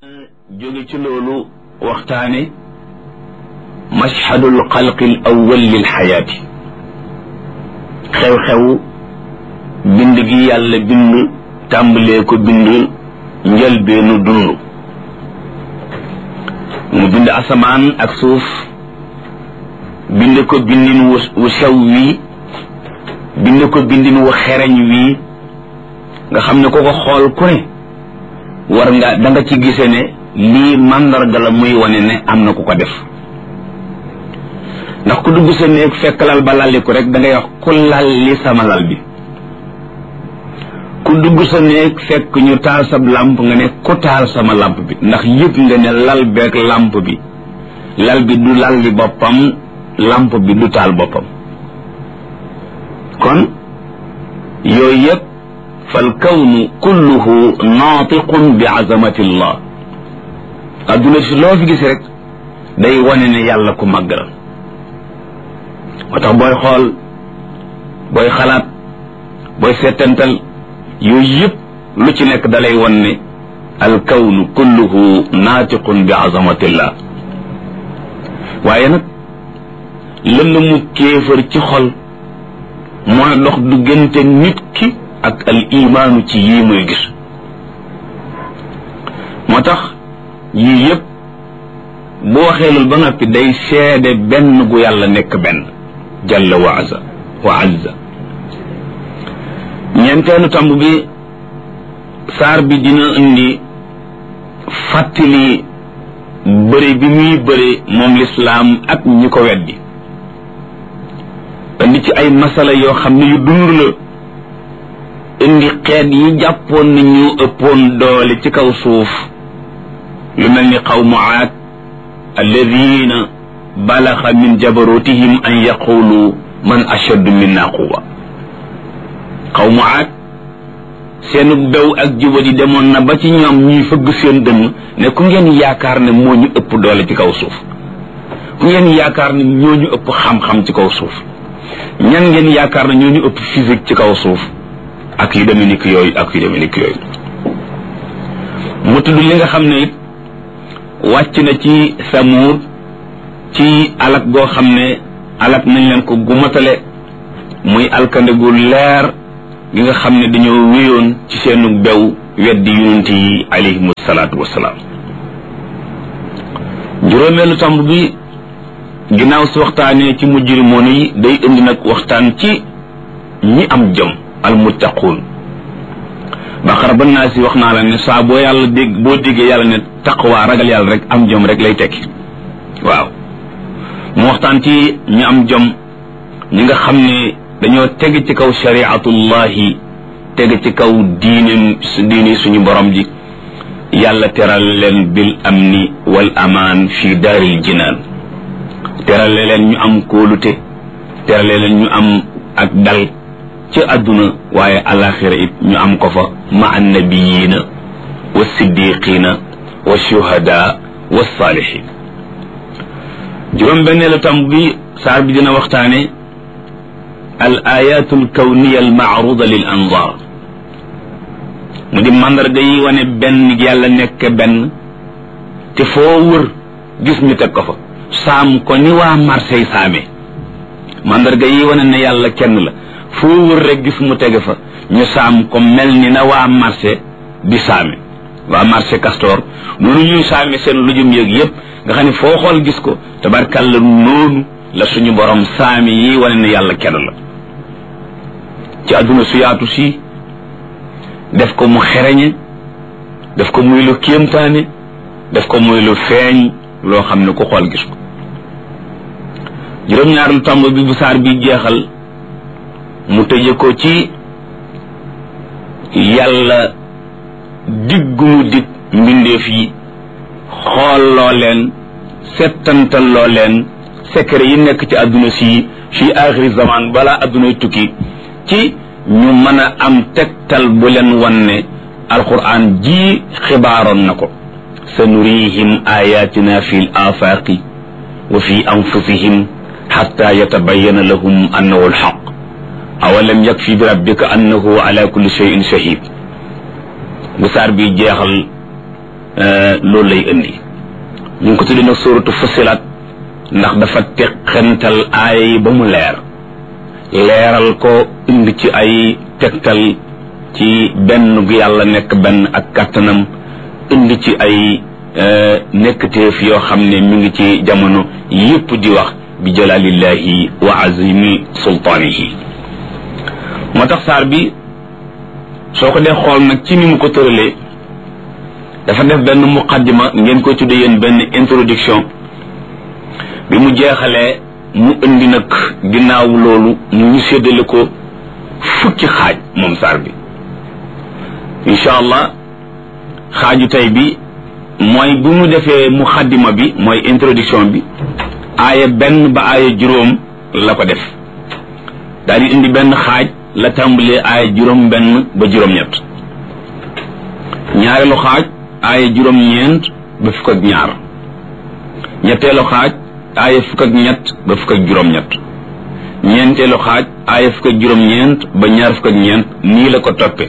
jóge ci loolu waxtaane mashhadul xalqil awwal lil xayaati xew-xew bind gi yàlla bind tàmbalee ko bind njëlbeenu dund mu bind asamaan ak suuf bind ko bindin wu sew wii bind ko bindin wu xereñ wii nga xam ne ko ko xool ku ne war nga da nga ci gise ne lii màndarga la muy wane ne am na ku ko def ndax ku dugg sa néeg fekk lal ba lalliku rek da ngay wax ku lalli sama lal bi ku dugg sa néeg fekk ñu taal sab làmp nga ne ku taal sama làmp bi ndax yëg nga ne lal beeg làmp bi lal bi du lalli boppam làmp bi du taal boppam kon yooyu yëpp fal kawnu kulluhu naatiqun bi azamati llah adduna si loo fi gis rek day wane ne yàlla ku màgg la moo tax booy xool booy xalaat booy seetantal yooyu yëpp lu ci nekk dalay wan ne al kawnu kulluhu naatiqun bi azamatillah waaye nag lënd mu kéefër ci xol mooy dox diggante nit ki ak al imaanu ci yii muy gis moo tax yii yëpp bu waxee loolu ba noppi day seede benn gu yàlla nekk benn jalla wa azza ñeenteelu tomb bi saar bi dina indi fàttali bëri bi muy bëri moom lislaam ak ñi ko weddi indi ci ay masala yoo xam ne yu dund la indi xeet yi jàppoon na ñu ëppoon doole ci kaw suuf lu mel ni qawmu aad alladina balaxa min jabarutihim an yaqulu man ashaddu minna quwa qawmu aad seenu bew ak jubadi demoon na ba ci ñoom ñuy fëgg seen dënn ne ku ngeen yaakaar ne moo ñu ëpp doole ci kaw suuf ku ngeen yaakaar ne ñoo ñu ëpp xam-xam ci kaw suuf ñan ngeen yaakaar ne ñoo ñu ëpp physique ci kaw suuf ak yu demee nikk yooyu ak yu demee nikk yooyu mu tudd li nga xam ne it wàcc na ci Samuud ci alak goo xam ne alak nañ leen ko gumatale muy alkande gu leer gi nga xam ne dañoo wéyoon ci seenu bew weddi yonent yi alayhimu salaatu wassalaam juróomeelu tomb bi ginnaaw si waxtaanee ci mujrimoon yi day indi nag waxtaan ci ñi am jëm almuttaquun Baqara ba naa si wax naa la ne saa boo yàlla dégg boo déggee yàlla ne taqwa ragal yàlla rek am jom rek lay tekki waaw mu waxtaan ci ñi am jom ñi nga xam ne dañoo teg ci kaw shariatullahi teg ci kaw diine suñu borom ji yàlla teral leen bil amni wal amaan fi daaril jinaan terale leen ñu am kóolute terale leen ñu am ak dal ci àdduna waaye alaxira it ñu am ko fa ma annabiyiina wa siddiqiina wa shuhada wa saalihin juróom benneelu tam bi saar bi dina waxtaane al ayatu al kawniya al maaruda lil anzar mu di mandarga yi wane benn yàlla nekk benn te foo wër gis ñu teg ko fa saam ko ni waa Marseille saame mandarga yi wane ne yàlla kenn la foo wër rek gis mu tege fa ñu saam ko mel ni na waa marché di saame waa marché Castor noonu ñuy saame seen lujum yëg yëpp nga xam ne foo xool gis ko tabarkàlla noonu la suñu borom saami yi wane ne yàlla kenn la ci àdduna su yaatu si def ko mu xereñe def ko muy lu kéemtaane def ko muy lu feeñ loo xam ne ku xool gis ko juróom-ñaar lu tomb bi bu saar bi jeexal mu tëje ko ci yàlla diggu mu dig mbindeef yi xool loo leen settantal loo leen secret yi nekk ci àdduna si fi axiri zaman balaa àddunay tukki ci ñu mën a am tegtal bu leen wan ne alquran ji xibaaroon na ko sa nurihim ayatina fi l afaqi wa fi anfusihim xatta yatabayana lahum annahu alxaq awalam yakfi bi rabbika annahu ala kulli shay'in shahid bu saar bi jeexal loolu lay indi. ñu ngi ko tuddee nag suuratu Fussilat ndax dafa teqantal aaya yi ba mu leeral ko indi ci ay tegtal ci benn gu yàlla nekk benn ak kàttanam, indi ci ay nekkteef yoo xam ne mi ngi ci jamono yépp di wax bi jalalillahi wa azimi sultaanihi. moo tax saar bi soo ko dee xool nag ci ni mu ko tëralee dafa def benn muqaddima, ngeen koy tudde yéen benn introduction. bi mu jeexalee mu indi nag ginnaaw loolu ñu séddale ko fukki xaaj moom saar bi. incha allah xaaju tey bi mooy bu mu defee muqaddima bi mooy introduction bi, aaya benn ba aaya juróom la ko def. daal di indi benn xaaj la tàmbalee aaya juróom benn ba juróom-ñett. ñaareelu xaaj aaya juróom-ñeent ba fukk ak ñaar. ñetteelu xaaj aaya fukk ak ñett ba fukk ak juróom-ñett. ñeenteelu xaaj aaya fukk ak juróom-ñeent ba ñaar fukk ak ñeent. nii la ko toppe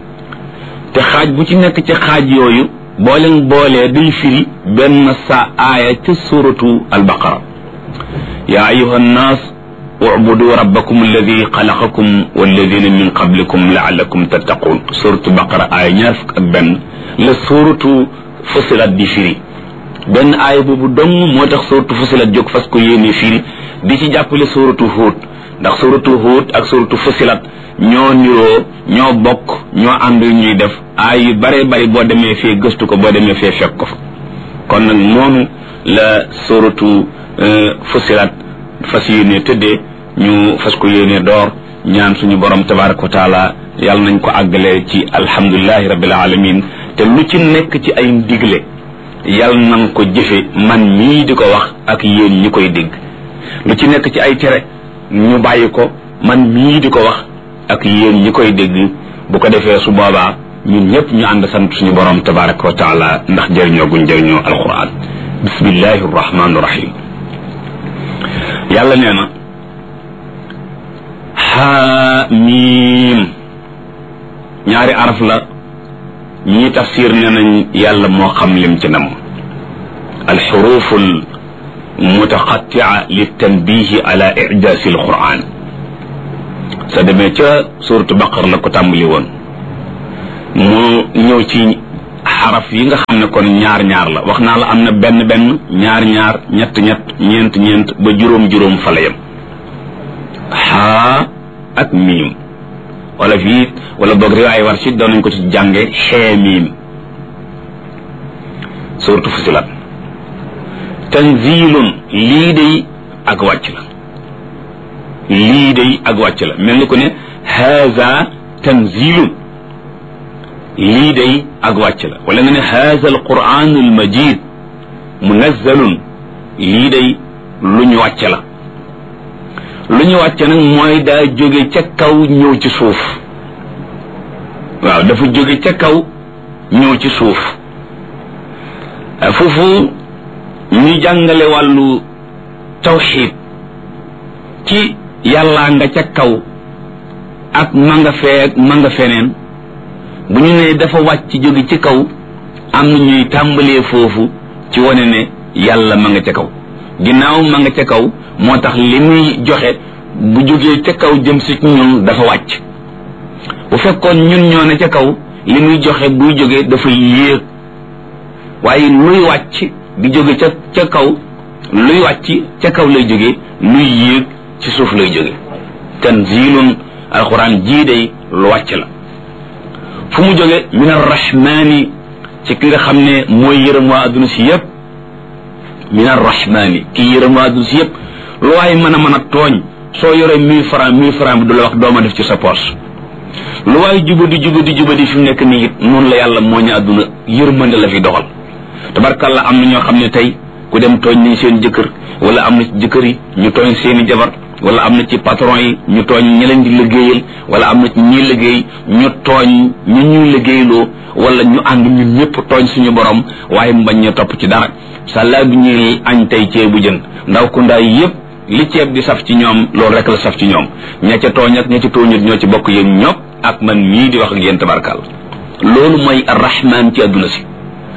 te xaaj bu ci nekk ci xaaj yooyu boo leen boolee day firi benn sa aaya ca suratu albaqara. yaa ayuha nnaas ubudu rabbakum alladi xalaqakum walladina min qablikum laallakum tattaqun. suratu baqara aaya ñaar fukk ak benn la suratu Fussilat di firi. benn aaya boobu dong moo tax suratu Fussilat jóg fas ko yéene firi di ci jàppale suratu Huud, ndax suratu Huud ak suratu Fussilat ñoo niroo, ñoo bokk, ñoo ànd ñuy def aay yu bare bari boo demee fee gëstu ko, boo demee fee fekk ko fa. kon nag noonu la suratu Fussilat fas yéene tëddee. ñu fas ko yéene door ñaan suñu borom tabaraka wa taala yàlla nañ ko àggalee ci alhamdulillahi rabbil alamin. te lu ci nekk ci ay ndigle yàlla nañ ko jëfe man mii di ko wax ak yéen ñi koy dégg. lu ci nekk ci ay tere ñu bàyyi ko man mii di ko wax ak yéen ñi koy dégg. bu ko defee su boobaa ñun ñëpp ñu ànd sant suñu borom tabaraka wa taala ndax jëriñoo guñ jëriñoo alquran. bismillahi rahmaani rahim. yàlla nee na xaamiim. ñaari araf la, ñii tafsir nee nañ yàlla moo xam lim ci nam. alxuruful mutaqattia li tanbihi ala ijaasi alquran. sa demee ca suratu baqar la ko tàmbali woon mu ñëw ci xaraf yi nga xam ne kon ñaar ñaar la. wax naa la am na benn benn, ñaar ñaar, ñett ñett, ñeent ñeent ba juróom juróom fa la yem. xaa ak miim wala fii wala boog riwaay war si doon nañ ko ci jànge xee miim. suratu Fussilat. tanzilun lii day ak wàcc la. lii day ak wàcc la mel ni ko ne haza tanzilun. lii day ak wàcc la wala nga ne haza alquran almajid munazzalun. lii day lu ñu wàcc la. lu ñu wàcc nag mooy daa jóge ca kaw ñëw ci suuf. waaw dafa jóge ca kaw ñëw ci suuf. foofu ñu jàngale wàllu tawxiid ci yàllaa nga ca kaw ak ma nga fee ak ma nga feneen. bu ñu nee dafa wàcc jóge ci kaw am na ñuy tàmbalee foofu ci wane ne yàlla ma nga ca kaw. ginnaaw ma nga ca kaw moo tax li muy joxe bu jógee ca kaw jëm si ñun dafa wàcc. bu fekkoon ñun ñoo ne ca kaw li muy joxe buy jóge dafa yéeg. waaye luy wàcc di jóge ca kaw, luy wàcc ca kaw lay jóge, luy yéeg ci suuf lay jóge. tanzilun alquran jii day lu wàcc la. fu mu jóge min arrahmani ci ki nga xam ne mooy yërëm waa adduna si yëpp. min arrahmani kii yërëm waa adduna si yëpp. lu waaye mën a tooñ soo yoree 1000 francs bi du la wax dooma def ci sa poche. lu waaye jubadi fi mu nekk nii it noonu la yàlla moo ñu adduna yërmande la fi doxal. tabarkàlla am na ñoo xam ne tey ku dem tooñ nañ seen jëkkër, wala am na ci jëkkër yi ñu tooñ seeni jabar, wala am na ci patron yi ñu tooñ ñi leen di liggéeyal, wala am na ci ñi liggéey ñu tooñ ñu ñuy liggéeyloo, wala ñu ànd ñun ñëpp tooñ suñu borom waaye mbañ ñu topp ci dara. sàllaa bi ñuy añ tey ceebu jën ndaw ku ndaay yëpp li ceeb di saf ci ñoom loolu rek la saf ci ñoom. ña ca tooñ ak ña ca tooñut ñoo ci bokk yéen ñëpp ak man mii di wax ak yéen tabarkàlla. loolu mooy arrahman ci adduna si.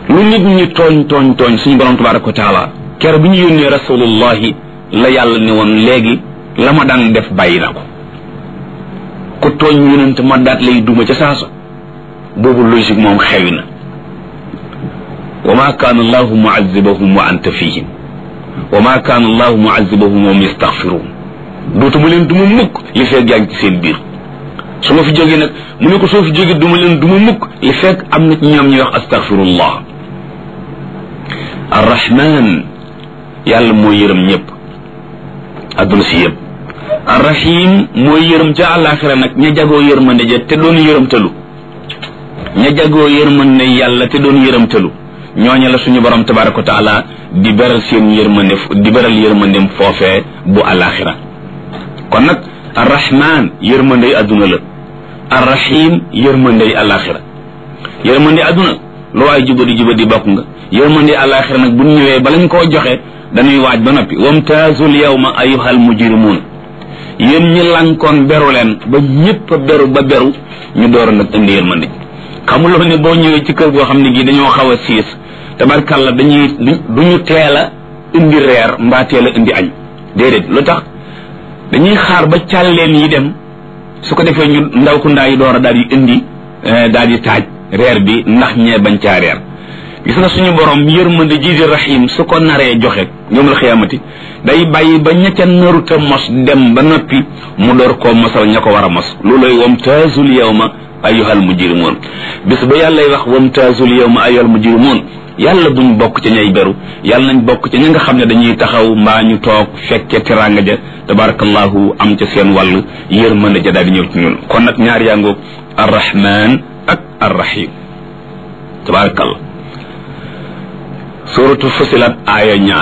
lu nit ñi tooñ suñu borom tabaraka wa taala kere bi ñu yónnee rasulullahi la yàlla ne woon léegi la ma daan def bàyyi na ko ku tooñ yonent ma daat lay duma ca saasa boobu logique moom xewi na wa ma kaana allahu muazibahum wa anta fihim wa ma kaana allahu muazibahum wa hum yastaghfiruun dootuma leen duma mukk li fekk yaa ngi ci seen biir su ma fi jógee nag mu ne ko soo fi jógee duma leen duma mukk li fekk am na ci ñoom ñuy wax astaghfirullah arrahman yàlla mooy yërëm ñëpp adduna si yëpp arrahim mooy yërëm ca àllaaxira nag ña jagoo yërmande ja te doon yërëmtalu ña jagoo yërmande yàlla te doon yërëmtalu ñooña la suñu borom tabaraka wa taala di beral seen yërmande di beral yërmandem foofee bu àllaaxira kon nag arrahman yërmandey adduna la arrahim yërmandey àllaaxira yërmandey adduna lu waay jubadi bokk nga yërmandey àllaaxira nag bu ñëwee ba lañ koo joxe dañuy waaj ba noppi wamtaazul yawma ayyuhal mujrimuun yéen ñi lankoon beru leen ba ñëpp beru ba beru ñu door nag indi yërmande xamuloo ne boo ñëwee ci kër goo xam ne gii dañoo xaw a siis tabarkalla duñu teel a indi reer mbaa teel a indi añ déedéet lu tax dañuy xaar ba càlleen yi dem su ko defee ñu ndaw ku ndaa yi door a daal di indi daal di taaj reer bi ndax ñee bañ caa reer gis nga suñu borom yërmande ji di rahim su ko naree joxe yawmal xiyaamati day bàyyi ba ña ca naruta mos dem ba noppi mu door koo mosal ña ko war a mos looloy wamtaazul yawma ayyuhal mujrimuun bis ba yàllay wax wamtaazul yawma ayyuhal mujrimuun yàlla buñ bokk ca ñay beru yàlla nañ bokk ca ña nga xam ne dañuy taxaw mbaa ñu toog fekke teraanga ja tabarakallahu am ca seen wàll yërmande ja daal di ñëw ci ñun kon nag ñaar yaa ngoog arrahman ak arrahim tabarakallah suratu fusilat aaya 2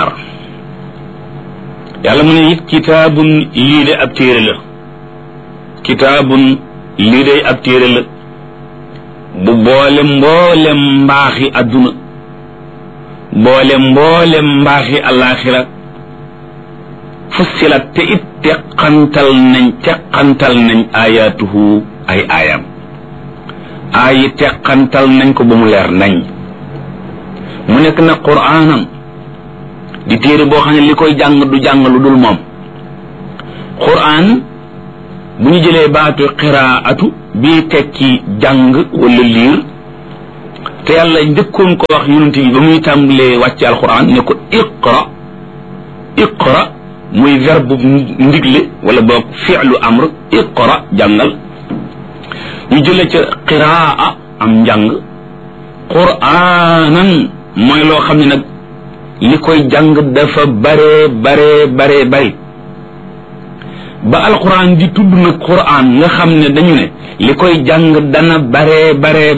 yàlla mu ne it kitaabun lii de ab téere la kitaabun lii de ab téere la bu boole mboolem mbaaxi adduna boole mboolem mbaaxi alaaxira fusilat te it teqantal nañ ayaatuhu ay aayam aayi teqantal nañ ko ba mu leer nañ mu nekk na qur'aanam di téere boo xam ne li koy jàng du jàng lu dul moom qur'aan bu ñu jëlee baatu qiraatu bii tekki jàng wala liir te yàlla njëkkoon ko wax yonent bi ba muy tàmbalee wàcce alquran ne ko iqra muy verbe ndigle wala boog fi'lu amr iqra jàngal ñu jëlee ca qiraa am njàng qur'aanan mooy loo xam ne nag li koy jàng dafa bare bari ba alquran di tudd nag quran nga xam ne dañu ne li koy jàng dana bare